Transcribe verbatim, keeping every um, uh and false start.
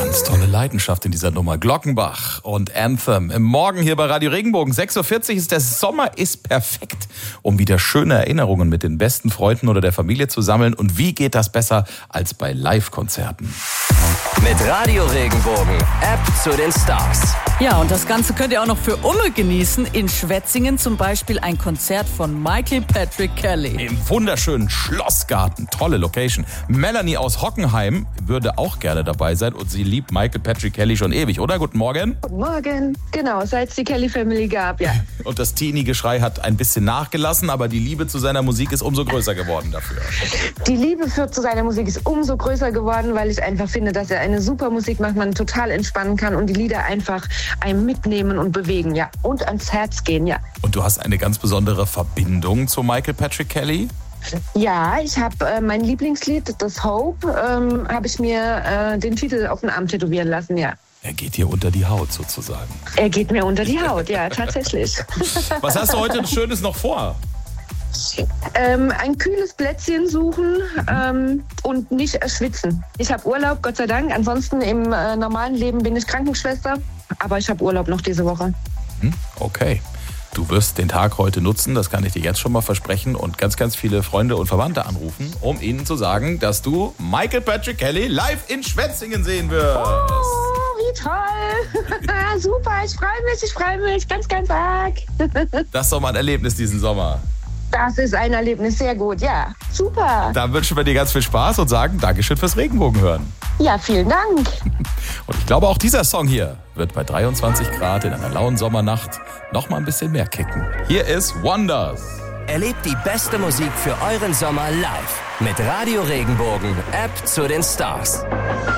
Ganz tolle Leidenschaft in dieser Nummer. Glockenbach und Anthem. Im Morgen hier bei Radio Regenbogen. sechs Uhr vierzig ist der Sommer ist perfekt, um wieder schöne Erinnerungen mit den besten Freunden oder der Familie zu sammeln. Und wie geht das besser als bei Live-Konzerten? Mit Radio Regenbogen, App zu den Stars. Ja, und das Ganze könnt ihr auch noch für Umme genießen. In Schwetzingen zum Beispiel ein Konzert von Michael Patrick Kelly. Im wunderschönen Schlossgarten. Tolle Location. Melanie aus Hockenheim würde auch gerne dabei sein und sie liebt Michael Patrick Kelly schon ewig, oder? Guten Morgen. Guten Morgen. Genau, seit es die Kelly Family gab, ja. Und das Teenie-Geschrei hat ein bisschen nachgelassen, aber die Liebe zu seiner Musik ist umso größer geworden dafür. Die Liebe für, zu seiner Musik ist umso größer geworden, weil ich einfach finde, dass er eine super Musik macht, man total entspannen kann und die Lieder einfach einem mitnehmen und bewegen, ja. Und ans Herz gehen, ja. Und du hast eine ganz besondere Verbindung zu Michael Patrick Kelly? Ja, ich habe äh, mein Lieblingslied, das Hope, ähm, habe ich mir äh, den Titel auf den Arm tätowieren lassen, ja. Er geht dir unter die Haut sozusagen. Er geht mir unter die Haut, ja, tatsächlich. Was hast du heute Schönes noch vor? Ähm, ein kühles Plätzchen suchen ähm, und nicht erschwitzen. Ich habe Urlaub, Gott sei Dank. Ansonsten im äh, normalen Leben bin ich Krankenschwester, aber ich habe Urlaub noch diese Woche. Okay. Du wirst den Tag heute nutzen, das kann ich dir jetzt schon mal versprechen, und ganz, ganz viele Freunde und Verwandte anrufen, um ihnen zu sagen, dass du Michael Patrick Kelly live in Schwetzingen sehen wirst. Oh, wie toll! Super, ich freue mich, ich freue mich ganz, ganz arg. Das ist doch mal ein Erlebnis diesen Sommer. Das ist ein Erlebnis, sehr gut, ja. Super. Dann wünschen wir dir ganz viel Spaß und sagen Dankeschön fürs Regenbogen hören. Ja, vielen Dank. Und ich glaube, auch dieser Song hier wird bei dreiundzwanzig Grad in einer lauen Sommernacht noch mal ein bisschen mehr kicken. Hier ist Wonders. Erlebt die beste Musik für euren Sommer live. Mit Radio Regenbogen, App zu den Stars.